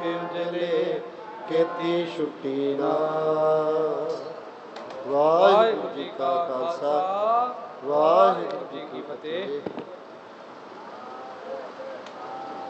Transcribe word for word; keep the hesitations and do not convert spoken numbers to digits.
ਕੇ ਉਜਲੇ ਕੀਤੀ ਛੁੱਟੀ ਨਾ। ਵਾਹਿਗੁਰੂ ਜੀ ਕਾ ਖਾਲਸਾ, ਵਾਹਿਗੁਰੂ ਜੀ ਕੀ ਫਤਿਹ।